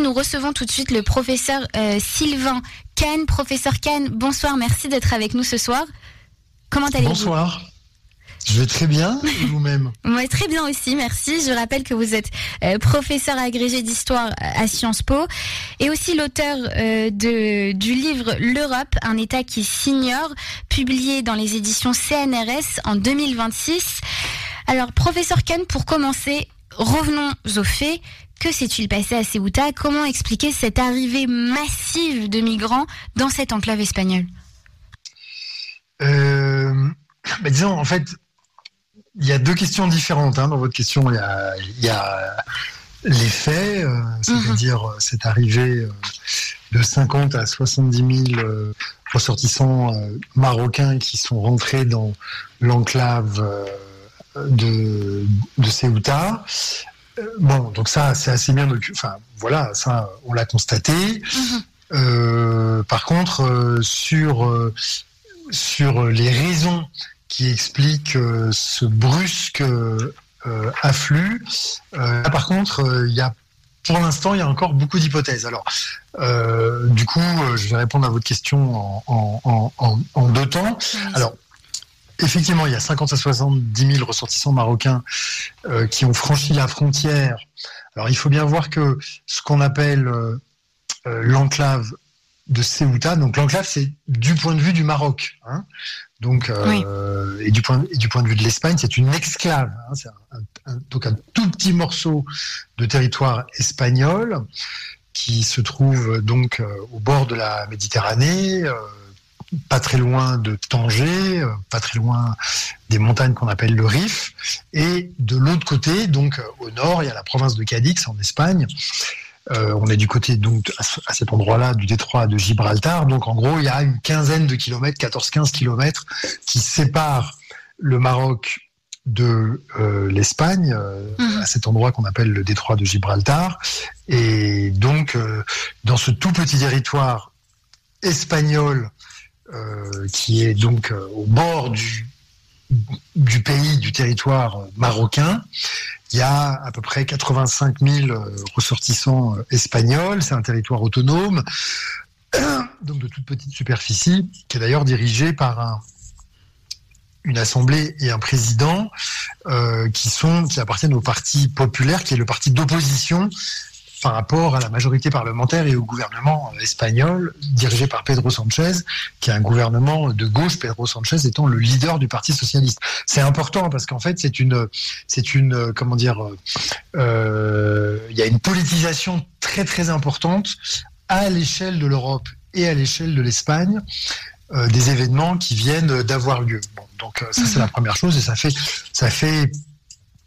nous recevons tout de suite le professeur Sylvain Kahn. Professeur Kahn, bonsoir, merci d'être avec nous ce soir. Comment allez-vous ? Bonsoir. Je vais très bien, et vous-même ? Moi, très bien aussi, merci. Je rappelle que vous êtes professeur agrégé d'histoire à Sciences Po et aussi l'auteur du livre L'Europe, un État qui s'ignore, publié dans les éditions CNRS en 2026. Alors, professeur Kahn, pour commencer, revenons aux faits. Que s'est-il passé à Ceuta ? Comment expliquer cette arrivée massive de migrants dans cette enclave espagnole ? Disons, en fait, il y a deux questions différentes dans votre question. Il y a les faits, c'est-à-dire cette arrivée de 50 à 70 000 ressortissants marocains qui sont rentrés dans l'enclave de Ceuta. Donc ça, c'est assez bien documenté. Enfin, voilà, ça, on l'a constaté. Par contre, sur les raisons qui expliquent ce brusque afflux, là, par contre, pour l'instant, il y a encore beaucoup d'hypothèses. Alors, du coup, je vais répondre à votre question en deux temps. Alors, effectivement, il y a 50 à 70 000 ressortissants marocains qui ont franchi la frontière. Alors, il faut bien voir que ce qu'on appelle l'enclave de Ceuta, donc l'enclave, c'est du point de vue du Maroc, donc et du point de vue de l'Espagne, c'est une exclave. C'est donc un tout petit morceau de territoire espagnol qui se trouve donc au bord de la Méditerranée. Pas très loin de Tanger, pas très loin des montagnes qu'on appelle le Rif. Et de l'autre côté, donc au nord, il y a la province de Cadix en Espagne. On est du côté, donc, à cet endroit-là, du détroit de Gibraltar. Donc en gros, il y a une quinzaine de kilomètres, 14-15 kilomètres, qui séparent le Maroc de l'Espagne, à cet endroit qu'on appelle le détroit de Gibraltar. Et donc, dans ce tout petit territoire espagnol, qui est donc au bord du pays, du territoire marocain. Il y a à peu près 85 000 ressortissants espagnols. C'est un territoire autonome, donc de toute petite superficie, qui est d'ailleurs dirigé par une assemblée et un président qui appartiennent au Parti populaire, qui est le parti d'opposition par rapport à la majorité parlementaire et au gouvernement espagnol dirigé par Pedro Sánchez, qui est un gouvernement de gauche, Pedro Sánchez étant le leader du Parti socialiste. C'est important parce qu'en fait, il y a une politisation très très importante à l'échelle de l'Europe et à l'échelle de l'Espagne des événements qui viennent d'avoir lieu. Donc ça, c'est la première chose, et ça fait